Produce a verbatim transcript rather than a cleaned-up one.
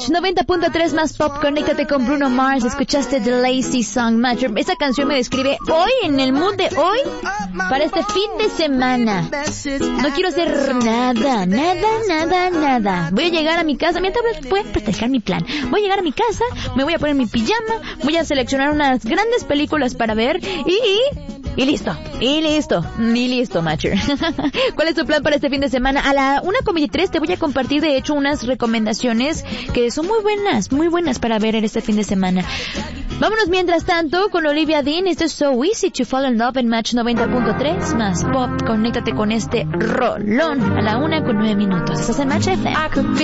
Match noventa punto tres más pop. Conéctate con Bruno Mars. Escuchaste The Lazy Song Match. Esa canción me describe hoy, en el mood de hoy, para este fin de semana. No quiero hacer nada, nada, nada, nada. Voy a llegar a mi casa, mientras voy a proteger mi plan. Voy a llegar a mi casa, me voy a poner mi pijama, voy a seleccionar unas grandes películas para ver y... Y listo, y listo, y listo, Matcher. ¿Cuál es tu plan para este fin de semana? A la una con veintitrés te voy a compartir, de hecho, unas recomendaciones que son muy buenas, muy buenas para ver en este fin de semana. Vámonos mientras tanto con Olivia Dean. Esto es So Easy to Fall in Love en Match noventa punto tres más pop. Conéctate con este rolón a la una con nueve minutos. Estás en Match F M.